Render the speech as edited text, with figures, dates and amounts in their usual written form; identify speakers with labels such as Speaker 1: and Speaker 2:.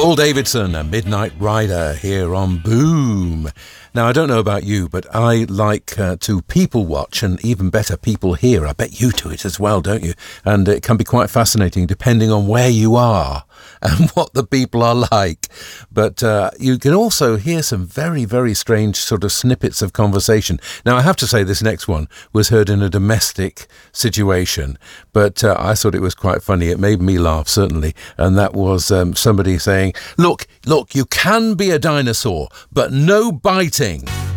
Speaker 1: Paul Davidson, a Midnight Rider here on Boom. Now, I don't know about you, but I like to people watch and even better people hear. I bet you do it as well, don't you? And it can be quite fascinating depending on where you are and what the people are like. But you can also hear some very, very strange sort of snippets of conversation. Now, I have to say this next one was heard in a domestic situation, but I thought it was quite funny. It made me laugh, certainly. And that was somebody saying, look, you can be a dinosaur, but no biting.